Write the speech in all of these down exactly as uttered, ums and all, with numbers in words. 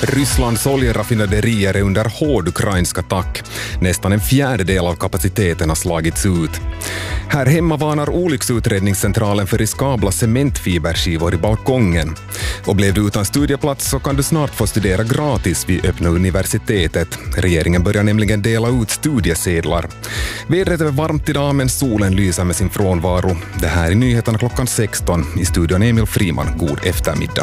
Rysslands oljeraffinaderier är under hård ukrainsk attack. Nästan en fjärdedel av kapaciteten har slagits ut. Här hemma varnar olycksutredningscentralen för riskabla cementfiberskivor i balkongen. Och blev du utan studieplats så kan du snart få studera gratis vid öppna universitetet. Regeringen börjar nämligen dela ut studiesedlar. Vädret är varmt idag men solen lyser med sin frånvaro. Det här är nyheterna klockan sexton. I studion Emil Friman. God eftermiddag.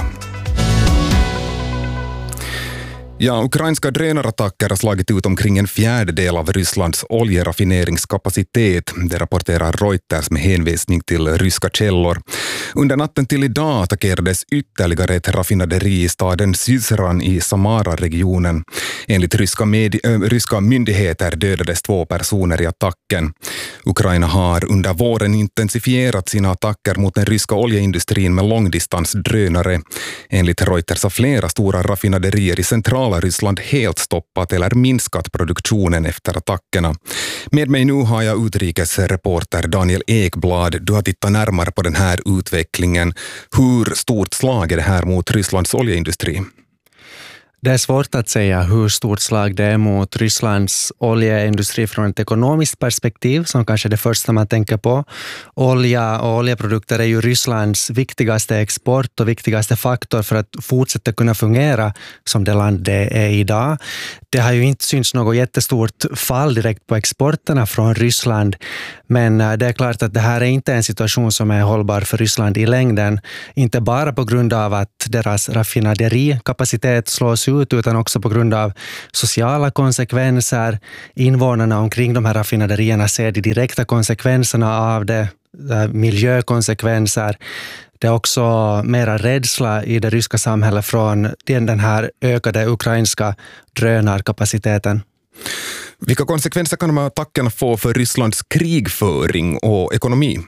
Ja, ukrainska drönarattacker har slagit ut omkring en fjärdedel av Rysslands oljeraffineringskapacitet. Det rapporterar Reuters med hänvisning till ryska källor. Under natten till idag attackerades ytterligare ett raffinaderi i staden Syzran i Samara-regionen. Enligt ryska, med- äh, ryska myndigheter dödades två personer i attacken. Ukraina har under våren intensifierat sina attacker mot den ryska oljeindustrin med långdistansdrönare. Enligt Reuters har flera stora raffinaderier i central Ryssland helt stoppat eller minskat produktionen efter attackerna. Med mig nu har jag utrikesreporter Daniel Ekblad. Du har tittat närmare på den här utvecklingen. Hur stort slag är det här mot Rysslands oljeindustri? Det är svårt att säga hur stort slag det är mot Rysslands oljeindustri från ett ekonomiskt perspektiv, som kanske är det första man tänker på. Olja och oljeprodukter är ju Rysslands viktigaste export och viktigaste faktor för att fortsätta kunna fungera som det land det är idag. Det har ju inte synts något jättestort fall direkt på exporterna från Ryssland, men det är klart att det här är inte en situation som är hållbar för Ryssland i längden. Inte bara på grund av att deras raffinaderikapacitet slås ut, utan också på grund av sociala konsekvenser. Invånarna omkring de här raffinaderierna ser de direkta konsekvenserna av det, miljökonsekvenser. Det är också mera rädsla i det ryska samhället från den här ökade ukrainska drönarkapaciteten. Vilka konsekvenser kan de här attackerna få för Rysslands krigföring och ekonomi?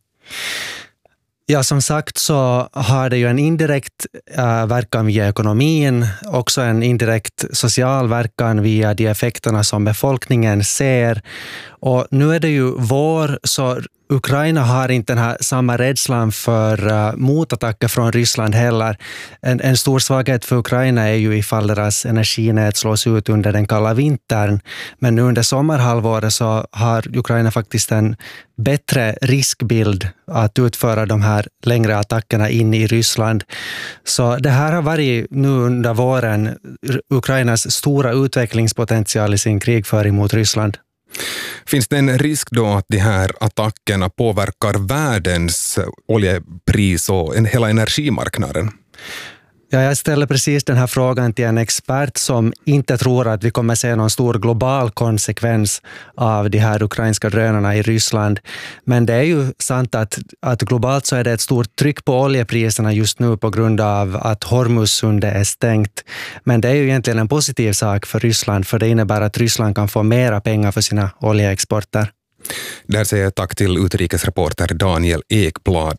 Ja, som sagt så har det ju en indirekt äh, verkan via ekonomin, också en indirekt social verkan via de effekterna som befolkningen ser. Och nu är det ju vår, så Ukraina har inte den här samma rädslan för uh, motattacker från Ryssland heller. En, en stor svaghet för Ukraina är ju ifall deras energinät slås ut under den kalla vintern. Men nu under sommarhalvåret så har Ukraina faktiskt en bättre riskbild att utföra de här längre attackerna in i Ryssland. Så det här har varit nu under våren Ukrainas stora utvecklingspotential i sin krigföring mot Ryssland. Finns det en risk då att de här attackerna påverkar världens oljepris och en hela energimarknaden? Ja, jag ställer precis den här frågan till en expert som inte tror att vi kommer se någon stor global konsekvens av de här ukrainska drönarna i Ryssland. Men det är ju sant att, att globalt så är det ett stort tryck på oljepriserna just nu på grund av att Hormuzsundet är stängt. Men det är ju egentligen en positiv sak för Ryssland, för det innebär att Ryssland kan få mera pengar för sina oljeexporter. Där säger jag tack till utrikesreporter Daniel Ekblad.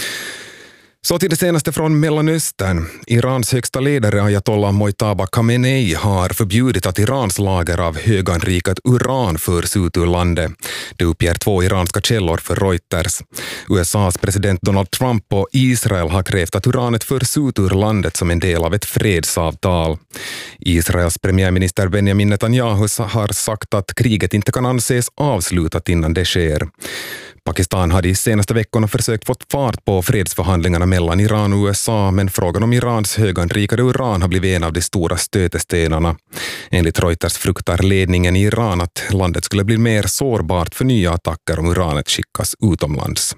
Så till det senaste från Mellanöstern. Irans högsta ledare Ayatollah Mojtaba Khamenei har förbjudit att Irans lager av höganrikat uran förs ut ur landet. Det uppger två iranska källor för Reuters. U S A:s president Donald Trump och Israel har krävt att uranet förs ut ur landet som en del av ett fredsavtal. Israels premiärminister Benjamin Netanyahu har sagt att kriget inte kan anses avslutat innan det sker. Pakistan hade i senaste veckorna försökt få fart på fredsförhandlingarna mellan Iran och U S A, men frågan om Irans höganrikade uran har blivit en av de stora stötestenarna. Enligt Reuters fruktar ledningen i Iran att landet skulle bli mer sårbart för nya attacker om uranet skickas utomlands.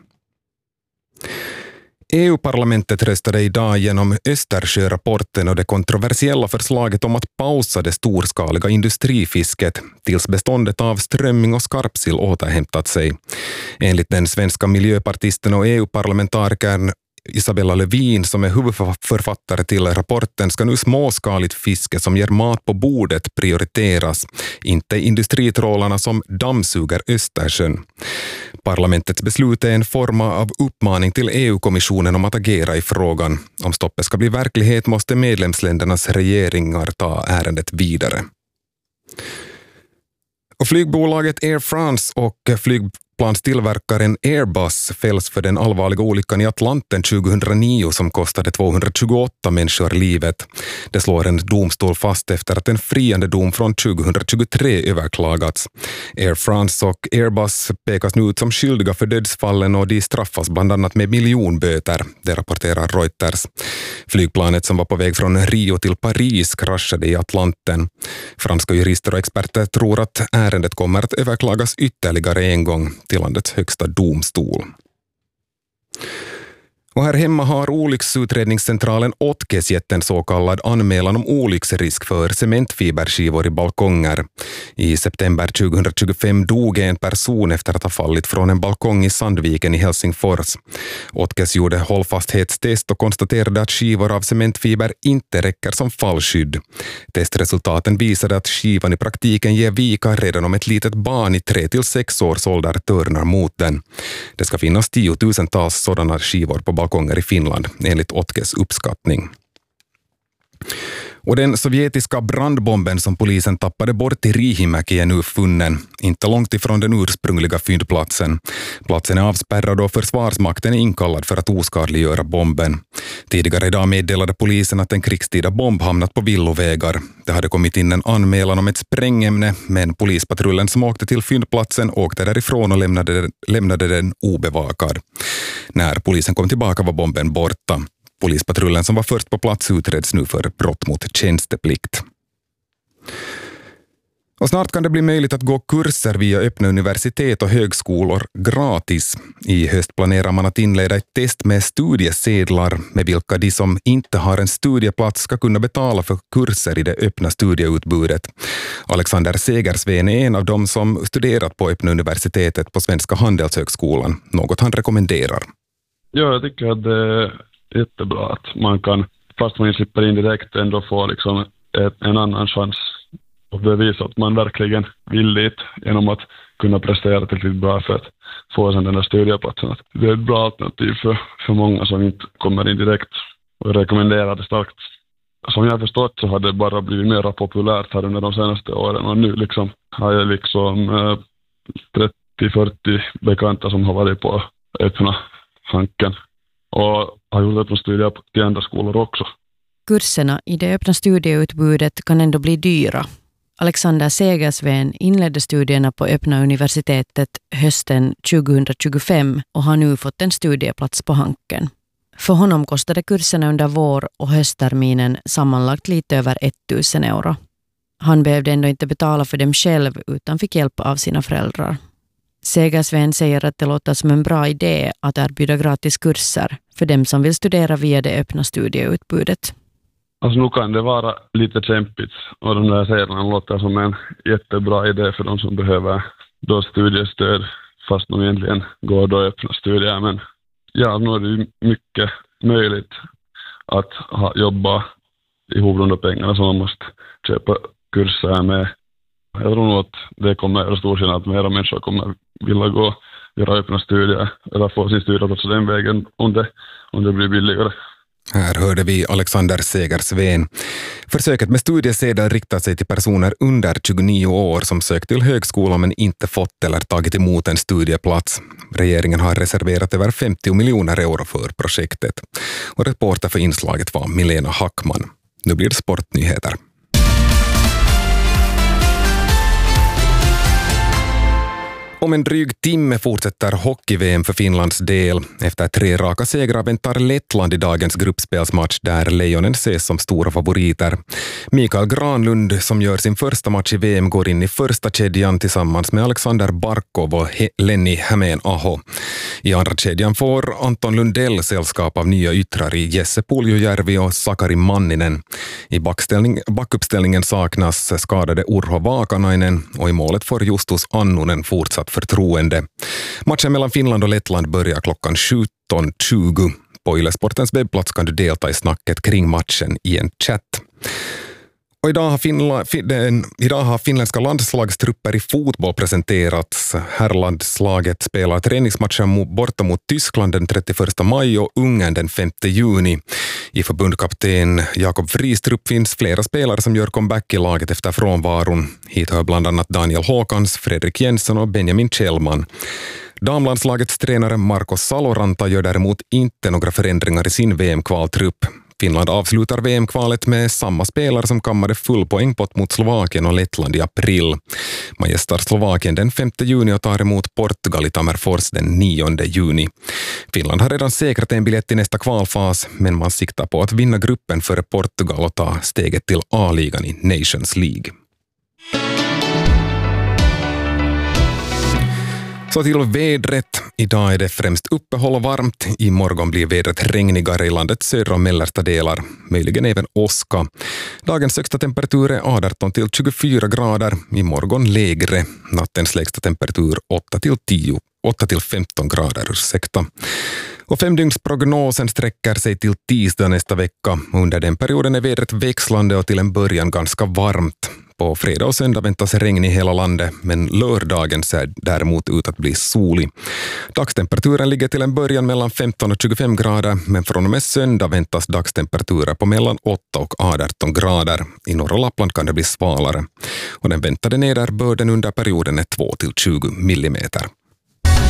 E U-parlamentet röstade idag genom Östersjörapporten och det kontroversiella förslaget om att pausa det storskaliga industrifisket tills beståndet av strömming och skarpsill återhämtat sig. Enligt den svenska miljöpartisten och E U-parlamentarikern Isabella Lövin, som är huvudförfattare till rapporten, ska nu småskaligt fiske som ger mat på bordet prioriteras, inte industritrålarna som dammsuger Östersjön. Parlamentets beslut är en form av uppmaning till E U-kommissionen om att agera i frågan. Om stoppet ska bli verklighet måste medlemsländernas regeringar ta ärendet vidare. Och flygbolaget Air France och flyg flygplanstillverkaren Airbus fälls för den allvarliga olyckan i Atlanten tjugohundranio som kostade tvåhundratjugoåtta människor livet. Det slår en domstol fast efter att en friande dom från tjugohundratjugotre överklagats. Air France och Airbus pekas nu ut som skyldiga för dödsfallen och de straffas bland annat med miljonböter, det rapporterar Reuters. Flygplanet som var på väg från Rio till Paris kraschade i Atlanten. Franska jurister och experter tror att ärendet kommer att överklagas ytterligare en gång till landets högsta domstol. Och här hemma har olycksutredningscentralen Otkes gett en så kallad anmälan om olycksrisk för cementfiberskivor i balkonger. I september tjugohundratjugofem dog en person efter att ha fallit från en balkong i Sandviken i Helsingfors. Otkes gjorde hållfasthetstest och konstaterade att skivor av cementfiber inte räcker som fallskydd. Testresultaten visade att skivan i praktiken ger vika redan om ett litet barn i tre till sex års ålder törnar mot den. Det ska finnas tiotusentals sådana skivor på balkonger i Finland, enligt Otkes uppskattning. Och den sovjetiska brandbomben som polisen tappade bort i Riihimäki är nu funnen, inte långt ifrån den ursprungliga fyndplatsen. Platsen är avspärrad och försvarsmakten är inkallad för att oskadliggöra bomben. Tidigare idag meddelade polisen att en krigstida bomb hamnat på villovägar. Det hade kommit in en anmälan om ett sprängämne, men polispatrullen som åkte till fyndplatsen åkte därifrån och lämnade den, lämnade den obevakad. När polisen kom tillbaka var bomben borta. Polispatrullen som var först på plats utreds nu för brott mot tjänsteplikt. Och snart kan det bli möjligt att gå kurser via öppna universitet och högskolor gratis. I höst planerar man att inleda ett test med studiesedlar med vilka de som inte har en studieplats ska kunna betala för kurser i det öppna studieutbudet. Alexander Segersven är en av dem som studerat på öppna universitetet på Svenska Handelshögskolan, något han rekommenderar. Ja, jag tycker att det är jättebra att man kan, fast man slipper in direkt, ändå få liksom ett, en annan chans och bevisa att man verkligen vill dit genom att kunna prestera tillräckligt bra för att få sen den där studieplatsen. Det är ett bra alternativ för, för många som inte kommer in direkt, och jag rekommenderar det starkt. Som jag har förstått så har det bara blivit mer populärt här under de senaste åren, och nu liksom har jag liksom eh, trettio till fyrtio bekanta som har varit på öppna hanken och har gjort öppna studier till andra skolor också. Kurserna i det öppna studieutbudet kan ändå bli dyra. Alexander Segersven inledde studierna på öppna universitetet hösten tjugohundratjugofem och har nu fått en studieplats på hanken. För honom kostade kurserna under vår- och höstterminen sammanlagt lite över tusen euro. Han behövde ändå inte betala för dem själv utan fick hjälp av sina föräldrar. Segersven säger att det låter som en bra idé att erbjuda gratis kurser för dem som vill studera via det öppna studieutbudet. Alltså nu kan det vara lite kämpigt, och de där serierna låter som en jättebra idé för de som behöver då studiestöd fast de egentligen går då öppna studier. Men ja, nu är det mycket möjligt att ha, jobba ihop de där pengarna som man måste köpa kurser med. Jag tror nog att det kommer att göra stor skillnad att mera människor kommer vilja gå göra öppna studier eller få sin studieplats den vägen om det, om det blir billigare. Här hörde vi Alexander Segersven. Försöket med studiesedel riktar sig till personer under tjugonio år som sökt till högskolan men inte fått eller tagit emot en studieplats. Regeringen har reserverat över femtio miljoner euro för projektet. Och reporter för inslaget var Milena Hackman. Nu blir det sportnyheter. Om en dryg timme fortsätter hockey-V M för Finlands del. Efter tre raka segrar väntar Lettland i dagens gruppspelsmatch där Lejonen ses som stora favoriter. Mikael Granlund som gör sin första match i V M går in i första kedjan tillsammans med Alexander Barkov och He- Lenny Hämeen-Aho. I andra kedjan får Anton Lundell sällskap av nya yttrar i Jesse Puljujärvi och Sakari Manninen. I backställning, backuppställningen saknas skadade Urho Vaakanainen och i målet får Justus Annunen fortsatt förtroende. Matchen mellan Finland och Lettland börjar klockan sjutton tjugo. På Yle Sportens webbplats kan du delta i snacket kring matchen i en chatt. Och idag har, Finla, den, idag har finländska landslagstrupper i fotboll presenterats. Herrlandslaget spelar träningsmatchen borta mot Tyskland den trettioförsta maj och Ungern den femte juni. I förbundkapten Jakob Friis trupp finns flera spelare som gör comeback i laget efter frånvaron. Hit hör bland annat Daniel Håkans, Fredrik Jensen och Benjamin Kjellman. Damlandslagets tränare Marko Saloranta gör däremot inte några förändringar i sin V M-kvaltrupp. Finland avslutar V M-kvalet med samma spelare som kammade full poängpott mot Slovakien och Lettland i april. Man gästar Slovakien den femte juni och tar emot Portugal i Tammerfors den nionde juni. Finland har redan säkrat en biljett i nästa kvalfas, men man siktar på att vinna gruppen före Portugal och ta steget till A-ligan i Nations League. Så till vädret. Idag är det främst uppehåll och varmt. Imorgon blir vädret regnigare i landets södra och mellersta delar. Möjligen även åska. Dagens högsta temperatur är arton till tjugofyra grader. Imorgon lägre. Nattens lägsta temperatur åtta till tio. åtta till femton grader, ursäkta. Och femdygnsprognosen sträcker sig till tisdag nästa vecka. Under den perioden är vädret växlande och till en början ganska varmt. På fredag och söndag väntas regn i hela landet, men lördagen ser däremot ut att bli solig. Dagstemperaturen ligger till en början mellan femton och tjugofem grader, men från och med söndag väntas dagstemperaturer på mellan åtta och arton grader. I norra Lappland kan det bli svalare. Och den väntade nederbörden under perioden är två till tjugo millimeter.